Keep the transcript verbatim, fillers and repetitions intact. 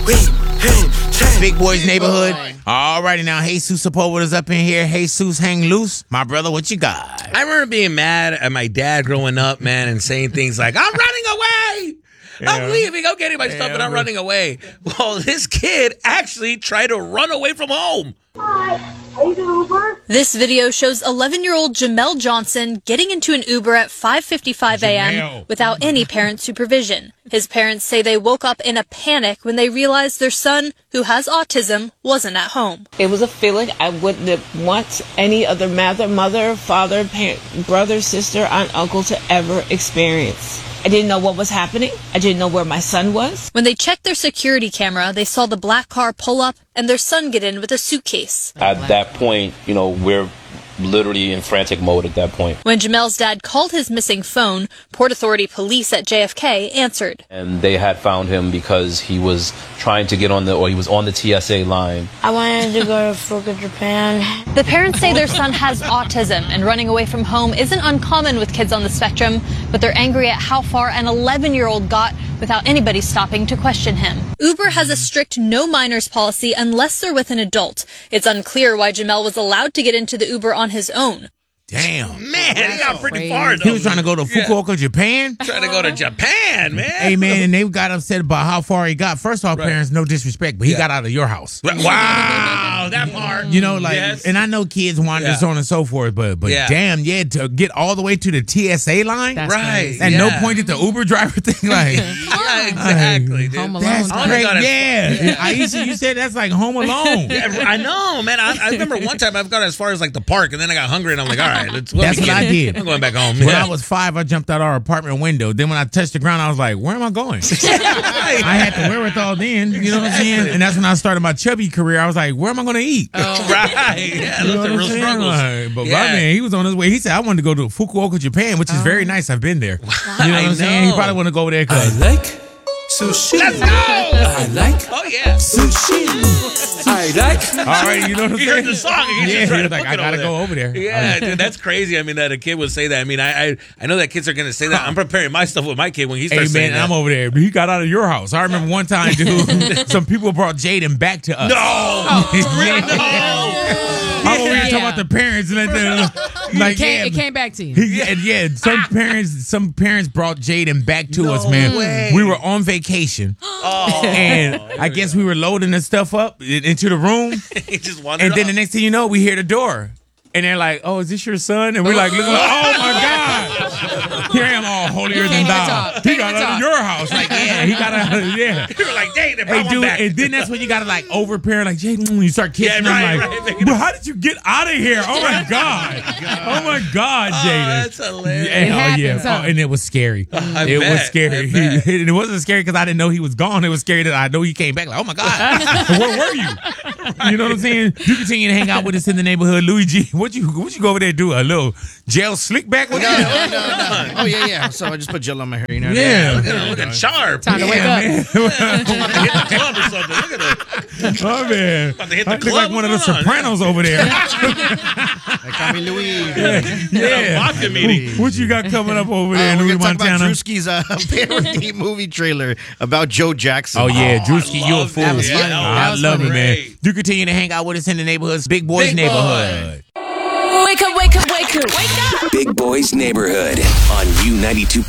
Big Boys Neighborhood. Alrighty now, Jesus Sepulveda is up in here. Jesus, hang loose. My brother, what you got? I remember being mad at my dad growing up, man, and saying things like, I'm running away. Yeah. I'm leaving. I'm getting my Yeah, stuff and I'm bro. running away. Well, this kid actually tried to run away from home. Hi, are you the Uber? This video shows eleven-year-old Jamel Johnson getting into an Uber at five fifty-five a.m. Jamel. without any parent supervision. His parents say they woke up in a panic when they realized their son, who has autism, wasn't at home. It was a feeling I wouldn't have want any other mother, mother, father, parent, brother, sister, aunt, uncle to ever experience. I didn't know what was happening. I didn't know where my son was. When they checked their security camera, they saw the black car pull up and their son get in with a suitcase. At that point, you know, we're literally in frantic mode at that point. When Jamel's dad called his missing phone, Port Authority police at J F K answered. And they had found him because he was trying to get on the, or he was on the T S A line. I wanted to go to Fukuoka, Japan. The parents say their son has autism, and running away from home isn't uncommon with kids on the spectrum, but they're angry at how far an eleven-year-old got without anybody stopping to question him. Uber has a strict no minors policy unless they're with an adult. It's unclear why Jamel was allowed to get into the Uber on his own. Damn. Man, he got pretty far, though. He was trying to go to Fukuoka, Japan. Trying to go to Japan, man. Hey, man, and they got upset about how far he got. First off, Right. parents, no disrespect, but he Yeah. got out of your house. Wow, that part. You know, like, Yes. and I know kids wander, Yeah. so on and so forth, but but Yeah. damn, yeah, to get all the way to the T S A line, That's Right. and yeah. no point at the Uber driver thing, like, Yeah, exactly, dude. Home Alone. that's I only great. got it- Yeah, Aisha, you said that's like Home Alone. Yeah, I know, man. I, I remember one time I've got as far as like the park, and then I got hungry, and I'm like, all right, let's. That's what I did. I'm going back home. When Yeah. I was five, I jumped out our apartment window. Then when I touched the ground, I was like, where am I going? I had the wherewithal then, you know what I'm saying? And that's when I started my chubby career. I was like, where am I going to eat? Right. Yeah, You know those what are I'm real saying? struggles. Like, but Yeah. my man, he was on his way. He said, I wanted to go to Fukuoka, Japan, which is very nice. I've been there. You know what I I'm saying? He know. probably want to go over there because like sushi. Let's go. I like Oh yeah. sushi. I like. all right, you know what I'm He saying? heard the song. And he's Yeah, just trying he to was like, book I it gotta over go there. over there. Yeah, dude, that's crazy. I mean, that a kid would say that. I mean, I I, I know that kids are gonna say that. I'm preparing my stuff with my kid when he Hey starts saying man, that. I'm over there. He got out of your house. I remember one time, dude. Some people brought Jaden back to us. No. I'm over here talking Yeah. about the parents and the, like it, came, yeah, it came back to you. He, yeah, yeah. Some parents, some parents brought Jaden back to No us, man. way. We were on vacation, Oh. and I guess we were loading the stuff up in- into the room, He just wandered and then off. the next thing you know, we hear the door, and they're like, "Oh, is this your son?" And we're like, looking like, "Oh my god, here I am, all holier than Can't even thou." talk. He Can't got even out of talk. your house, like yeah, he got out of yeah. You were like, dang, they brought Hey, one dude, back. and then that's when you gotta like over parent, like Jaden, mm, you start kissing Yeah, him, right, like, right. bro, how did you get out of here? Oh my god, oh my god, Oh, Jaden. that's hilarious. Yeah, It oh, happens, yeah. huh? Oh, and it was scary. I it was bet, scary. I bet. and it wasn't scary because I didn't know he was gone. It was scary that I know he came back. Like, oh my god, where were you? You know what I'm saying? You continue to hang out with us in the neighborhood, Louis G. What you what you go over there do? A little jail slick back with No, you? no, no, no. Oh yeah, yeah. So I just put gel on my hair. You know. Yeah. Look at, look at Sharp. Time to wake up. Man. Hit the club or something. Look at that. Oh man, About to hit the I look club. like one of the What's going on? Sopranos over there. They call me Louis. Yeah. Vodka meeting. What you got coming up over there, Uh, we're Louis gonna talk Montana? about Drewski's uh, parody movie trailer about Joe Jackson. Oh yeah, Oh, Drewski, I you a loved fool. it. That was Yeah, fun. that I was love it, man. great. You continue to hang out with us in the neighborhoods, Big Boys Big Neighborhood. Wake up, wake up, wake up. Wake up! Big Boys Neighborhood on U ninety-two point